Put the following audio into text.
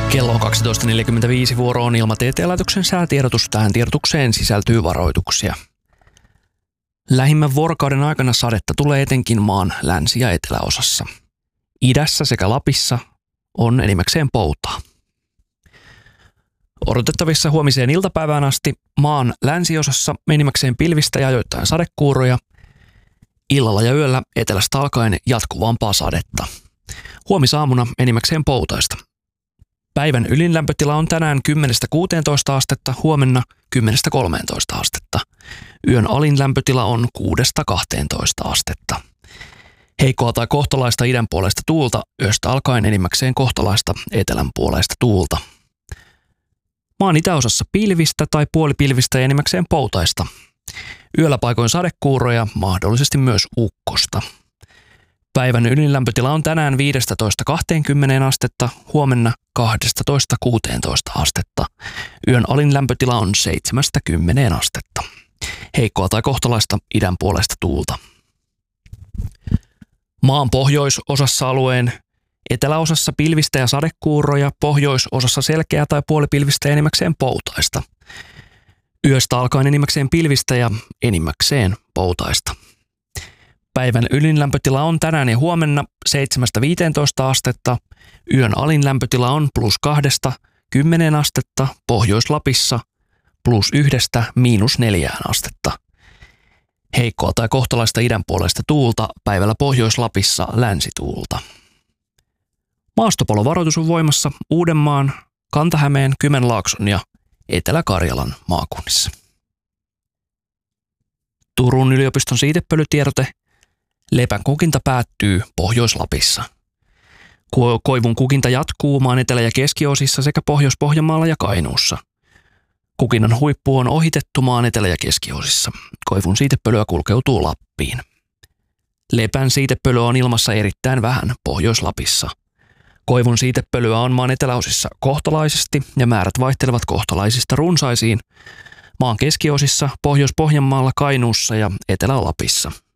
Kello on 12.45, vuoro on Ilmatieteen laitoksen säätiedotus. Tähän tiedotukseen sisältyy varoituksia. Lähimmän vuorokauden aikana sadetta tulee etenkin maan länsi- ja eteläosassa. Idässä sekä Lapissa on enimmäkseen poutaa. Odotettavissa huomiseen iltapäivään asti maan länsiosassa enimmäkseen pilvistä ja ajoittain sadekuuroja. Illalla ja yöllä etelästä alkaen jatkuvampaa sadetta. Huomisaamuna enimmäkseen poutaista. Päivän ylinlämpötila on tänään 10–16 astetta, huomenna 10–13 astetta. Yön alin lämpötila on 6–12 astetta. Heikkoa tai kohtalaista idänpuoleista tuulta, yöstä alkaen enimmäkseen kohtalaista etelänpuoleista tuulta. Maan itäosassa pilvistä tai puolipilvistä ja enimmäkseen poutaista. Yöllä paikoin sadekuuroja, mahdollisesti myös ukkosta. Päivän ylinlämpötila on tänään 15–20 astetta, huomenna 12–16 astetta. Yön alin lämpötila on 7–10 astetta. Heikkoa tai kohtalaista idänpuoleista tuulta. Maan pohjoisosassa alueen eteläosassa pilvistä ja sadekuuroja, pohjoisosassa selkeää tai puolipilvistä ja enimmäkseen poutaista. Yöstä alkaen enimmäkseen pilvistä ja enimmäkseen poutaista. Päivän ylinlämpötila on tänään ja huomenna 7–15 astetta. Yön alin lämpötila on +2–10 astetta, Pohjois-Lapissa +1––4 astetta. Heikkoa tai kohtalaista idänpuoleista tuulta, päivällä Pohjois-Lapissa länsituulta. Maastopalovaroitus on voimassa Uudenmaan, Kanta-Hämeen, Kymenlaakson ja Etelä-Karjalan maakunnissa. Turun yliopiston siitepölytiedote. Lepän kukinta päättyy Pohjois-Lapissa. Koivun kukinta jatkuu maan etelä- ja keskiosissa sekä Pohjois-Pohjanmaalla ja Kainuussa. Kukinnan huippu on ohitettu maan etelä- ja keskiosissa. Koivun siitepölyä kulkeutuu Lappiin. Lepän siitepölyä on ilmassa erittäin vähän Pohjois-Lapissa. Koivun siitepölyä on maan eteläosissa kohtalaisesti ja määrät vaihtelevat kohtalaisista runsaisiin maan keskiosissa, Pohjois-Pohjanmaalla, Kainuussa ja Etelä-Lapissa.